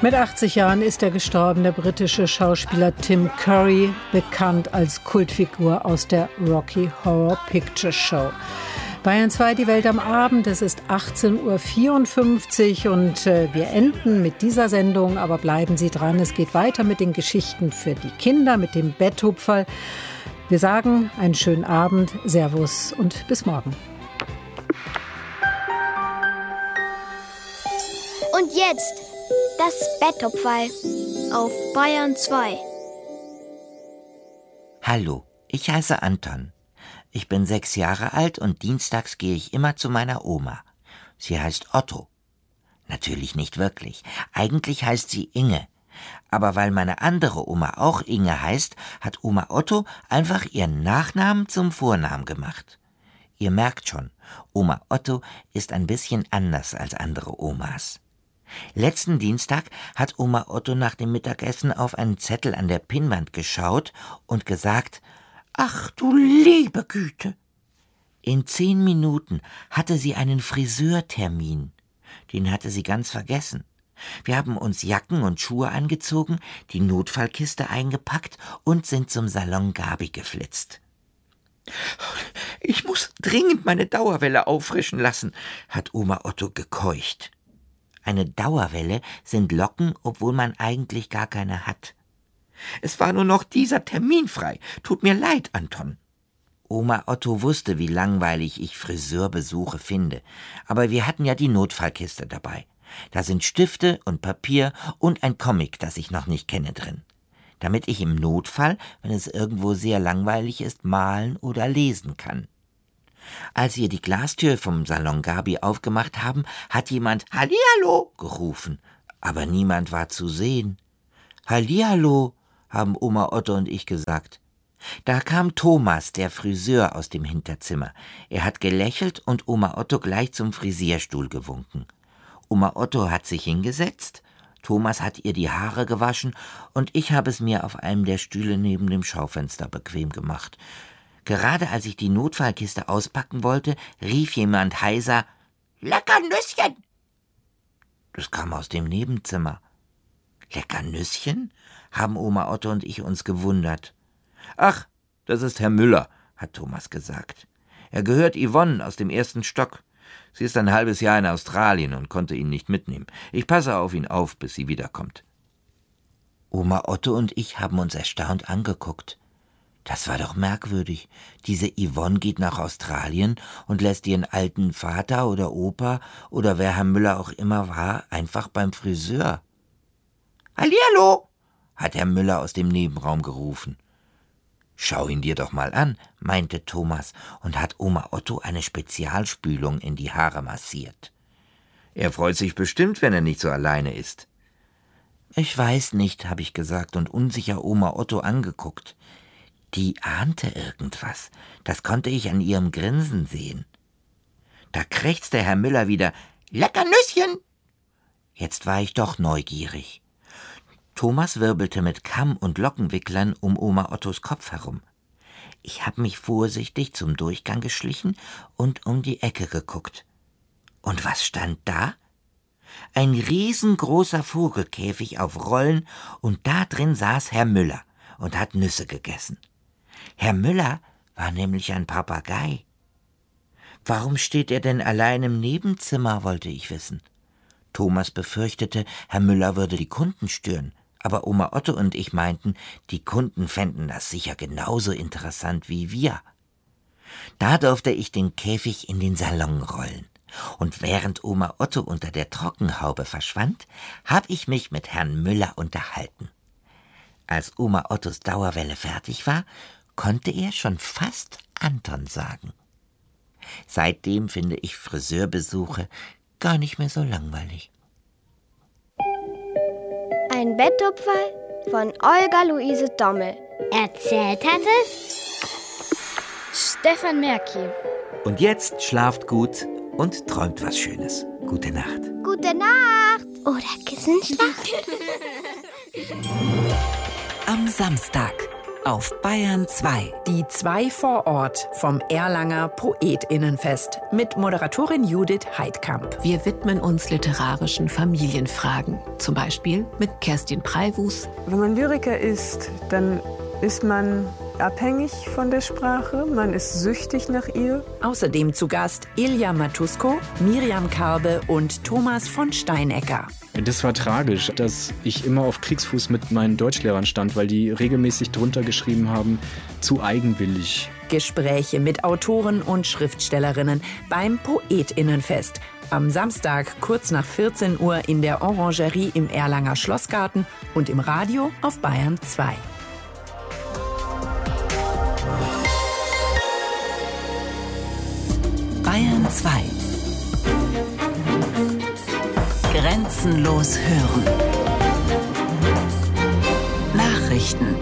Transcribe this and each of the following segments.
Mit 80 Jahren ist der gestorben, der britische Schauspieler Tim Curry, bekannt als Kultfigur aus der Rocky Horror Picture Show. Bayern 2, die Welt am Abend, es ist 18:54 Uhr und wir enden mit dieser Sendung, aber bleiben Sie dran, es geht weiter mit den Geschichten für die Kinder, mit dem Betthupferl. Wir sagen einen schönen Abend, Servus und bis morgen. Und jetzt das Betthupferl auf Bayern 2. Hallo, ich heiße Anton. Ich bin 6 Jahre alt und dienstags gehe ich immer zu meiner Oma. Sie heißt Otto. Natürlich nicht wirklich. Eigentlich heißt sie Inge. Aber weil meine andere Oma auch Inge heißt, hat Oma Otto einfach ihren Nachnamen zum Vornamen gemacht. Ihr merkt schon, Oma Otto ist ein bisschen anders als andere Omas. Letzten Dienstag hat Oma Otto nach dem Mittagessen auf einen Zettel an der Pinnwand geschaut und gesagt: »Ach du liebe Güte!« In 10 Minuten hatte sie einen Friseurtermin. Den hatte sie ganz vergessen. Wir haben uns Jacken und Schuhe angezogen, die Notfallkiste eingepackt und sind zum Salon Gabi geflitzt. »Ich muss dringend meine Dauerwelle auffrischen lassen«, hat Oma Otto gekeucht. Eine Dauerwelle sind Locken, obwohl man eigentlich gar keine hat. »Es war nur noch dieser Termin frei. Tut mir leid, Anton.« Oma Otto wusste, wie langweilig ich Friseurbesuche finde. Aber wir hatten ja die Notfallkiste dabei. Da sind Stifte und Papier und ein Comic, das ich noch nicht kenne, drin. Damit ich im Notfall, wenn es irgendwo sehr langweilig ist, malen oder lesen kann. Als wir die Glastür vom Salon Gabi aufgemacht haben, hat jemand »Hallihallo« gerufen, aber niemand war zu sehen. »Hallihallo«, haben Oma Otto und ich gesagt. Da kam Thomas, der Friseur, aus dem Hinterzimmer. Er hat gelächelt und Oma Otto gleich zum Frisierstuhl gewunken. Oma Otto hat sich hingesetzt, Thomas hat ihr die Haare gewaschen und ich habe es mir auf einem der Stühle neben dem Schaufenster bequem gemacht. Gerade als ich die Notfallkiste auspacken wollte, rief jemand heiser: »Lecker Nüsschen!« Das kam aus dem Nebenzimmer. »Lecker Nüsschen?«, haben Oma Otto und ich uns gewundert. »Ach, das ist Herr Müller«, hat Thomas gesagt. »Er gehört Yvonne aus dem 1. Stock. Sie ist ein halbes Jahr in Australien und konnte ihn nicht mitnehmen. Ich passe auf ihn auf, bis sie wiederkommt.« Oma Otto und ich haben uns erstaunt angeguckt. Das war doch merkwürdig. Diese Yvonne geht nach Australien und lässt ihren alten Vater oder Opa oder wer Herr Müller auch immer war, einfach beim Friseur. »Hallihallo«, hat Herr Müller aus dem Nebenraum gerufen. »Schau ihn dir doch mal an«, meinte Thomas und hat Oma Otto eine Spezialspülung in die Haare massiert. »Er freut sich bestimmt, wenn er nicht so alleine ist.« »Ich weiß nicht«, habe ich gesagt und unsicher Oma Otto angeguckt. Die ahnte irgendwas, das konnte ich an ihrem Grinsen sehen. Da krächzte Herr Müller wieder: »Lecker Nüsschen!« Jetzt war ich doch neugierig. Thomas wirbelte mit Kamm und Lockenwicklern um Oma Ottos Kopf herum. Ich habe mich vorsichtig zum Durchgang geschlichen und um die Ecke geguckt. Und was stand da? Ein riesengroßer Vogelkäfig auf Rollen und da drin saß Herr Müller und hat Nüsse gegessen. Herr Müller war nämlich ein Papagei. Warum steht er denn allein im Nebenzimmer, wollte ich wissen. Thomas befürchtete, Herr Müller würde die Kunden stören. Aber Oma Otto und ich meinten, die Kunden fänden das sicher genauso interessant wie wir. Da durfte ich den Käfig in den Salon rollen. Und während Oma Otto unter der Trockenhaube verschwand, habe ich mich mit Herrn Müller unterhalten. Als Oma Ottos Dauerwelle fertig war, konnte er schon fast Anton sagen. Seitdem finde ich Friseurbesuche gar nicht mehr so langweilig. Ein Betthupferl von Olga Luise Dommel. Erzählt hat es Stefan Merki. Und jetzt schlaft gut und träumt was Schönes. Gute Nacht. Gute Nacht. Oder Kissenschlacht. Am Samstag. auf Bayern 2. Die 2 vor Ort vom Erlanger PoetInnenfest mit Moderatorin Judith Heidkamp. Wir widmen uns literarischen Familienfragen, zum Beispiel mit Kerstin Preiwus. Wenn man Lyriker ist, dann ist man abhängig von der Sprache, man ist süchtig nach ihr. Außerdem zu Gast Ilja Matusko, Miriam Karbe und Thomas von Steinecker. Das war tragisch, dass ich immer auf Kriegsfuß mit meinen Deutschlehrern stand, weil die regelmäßig drunter geschrieben haben, zu eigenwillig. Gespräche mit Autoren und Schriftstellerinnen beim PoetInnenfest. Am Samstag kurz nach 14 Uhr in der Orangerie im Erlanger Schlossgarten und im Radio auf Bayern 2. Bayern 2. Grenzenlos hören. Nachrichten.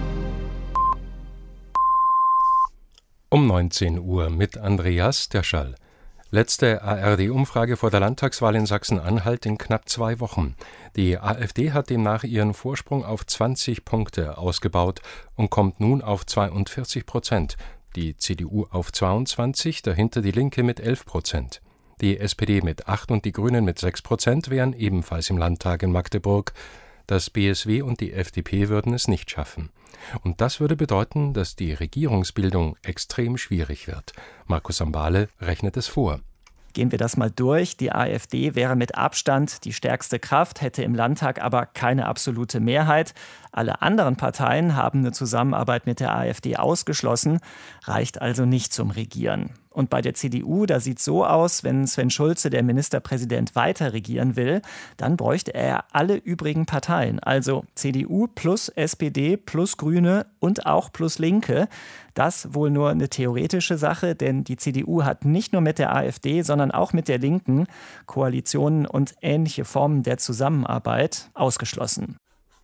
Um 19 Uhr mit Andreas Derschall. Letzte ARD-Umfrage vor der Landtagswahl in Sachsen-Anhalt in knapp 2 Wochen. Die AfD hat demnach ihren Vorsprung auf 20 Punkte ausgebaut und kommt nun auf 42%. Die CDU auf 22, dahinter die Linke mit 11%. Die SPD mit 8 und die Grünen mit 6% wären ebenfalls im Landtag in Magdeburg. Das BSW und die FDP würden es nicht schaffen. Und das würde bedeuten, dass die Regierungsbildung extrem schwierig wird. Markus Ambale rechnet es vor. Gehen wir das mal durch. Die AfD wäre mit Abstand die stärkste Kraft, hätte im Landtag aber keine absolute Mehrheit. Alle anderen Parteien haben eine Zusammenarbeit mit der AfD ausgeschlossen, reicht also nicht zum Regieren. Und bei der CDU, da sieht es so aus, wenn Sven Schulze, der Ministerpräsident, weiter regieren will, dann bräuchte er alle übrigen Parteien, also CDU plus SPD plus Grüne und auch plus Linke. Das wohl nur eine theoretische Sache, denn die CDU hat nicht nur mit der AfD, sondern auch mit der Linken Koalitionen und ähnliche Formen der Zusammenarbeit ausgeschlossen.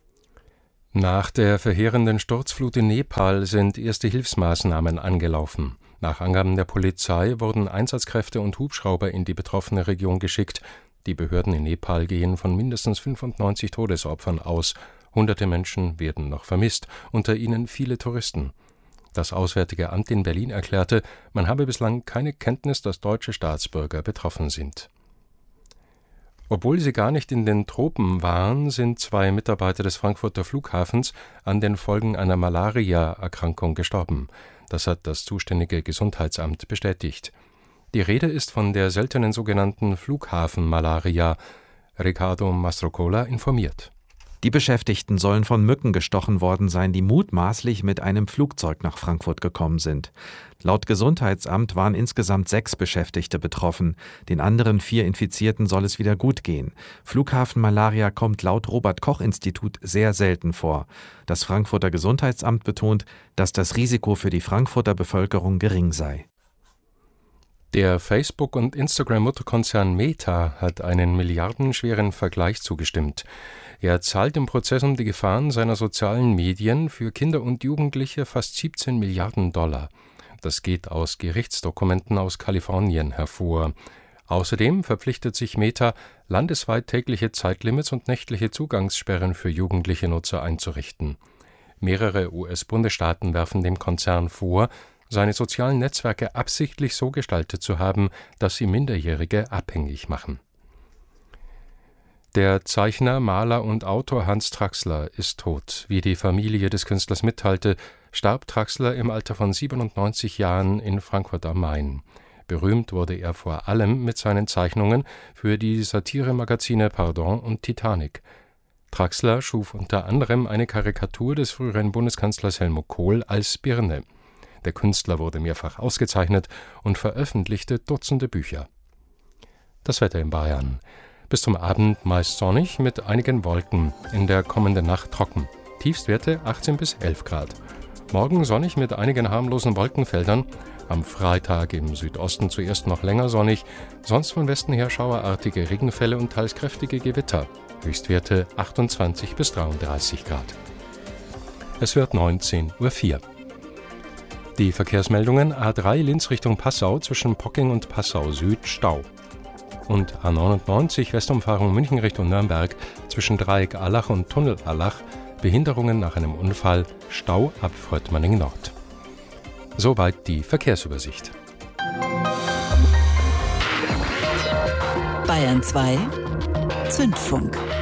Nach der verheerenden Sturzflut in Nepal sind erste Hilfsmaßnahmen angelaufen. Nach Angaben der Polizei wurden Einsatzkräfte und Hubschrauber in die betroffene Region geschickt. Die Behörden in Nepal gehen von mindestens 95 Todesopfern aus. Hunderte Menschen werden noch vermisst, unter ihnen viele Touristen. Das Auswärtige Amt in Berlin erklärte, man habe bislang keine Kenntnis, dass deutsche Staatsbürger betroffen sind. Obwohl sie gar nicht in den Tropen waren, sind 2 Mitarbeiter des Frankfurter Flughafens an den Folgen einer Malaria-Erkrankung gestorben. Das hat das zuständige Gesundheitsamt bestätigt. Die Rede ist von der seltenen sogenannten Flughafenmalaria. Riccardo Mastrocola informiert. Die Beschäftigten sollen von Mücken gestochen worden sein, die mutmaßlich mit einem Flugzeug nach Frankfurt gekommen sind. Laut Gesundheitsamt waren insgesamt 6 Beschäftigte betroffen. Den anderen 4 Infizierten soll es wieder gut gehen. Flughafenmalaria kommt laut Robert-Koch-Institut sehr selten vor. Das Frankfurter Gesundheitsamt betont, dass das Risiko für die Frankfurter Bevölkerung gering sei. Der Facebook- und Instagram-Mutterkonzern Meta hat einen milliardenschweren Vergleich zugestimmt. Er zahlt im Prozess um die Gefahren seiner sozialen Medien für Kinder und Jugendliche fast 17 Milliarden $. Das geht aus Gerichtsdokumenten aus Kalifornien hervor. Außerdem verpflichtet sich Meta, landesweit tägliche Zeitlimits und nächtliche Zugangssperren für jugendliche Nutzer einzurichten. Mehrere US-Bundesstaaten werfen dem Konzern vor, seine sozialen Netzwerke absichtlich so gestaltet zu haben, dass sie Minderjährige abhängig machen. Der Zeichner, Maler und Autor Hans Traxler ist tot. Wie die Familie des Künstlers mitteilte, starb Traxler im Alter von 97 Jahren in Frankfurt am Main. Berühmt wurde er vor allem mit seinen Zeichnungen für die Satiremagazine Pardon und Titanic. Traxler schuf unter anderem eine Karikatur des früheren Bundeskanzlers Helmut Kohl als Birne. Der Künstler wurde mehrfach ausgezeichnet und veröffentlichte Dutzende Bücher. Das Wetter in Bayern. Bis zum Abend meist sonnig mit einigen Wolken, in der kommenden Nacht trocken. Tiefstwerte 18 bis 11 Grad. Morgen sonnig mit einigen harmlosen Wolkenfeldern. Am Freitag im Südosten zuerst noch länger sonnig, sonst von Westen her schauerartige Regenfälle und teils kräftige Gewitter. Höchstwerte 28 bis 33 Grad. Es wird 19:04 Uhr. Die Verkehrsmeldungen: A3 Linz Richtung Passau zwischen Pocking und Passau Süd Stau. Und A99 Westumfahrung München Richtung Nürnberg zwischen Dreieck Allach und Tunnel Allach Behinderungen nach einem Unfall, Stau ab Fröttmanning Nord. Soweit die Verkehrsübersicht. Bayern 2 Zündfunk.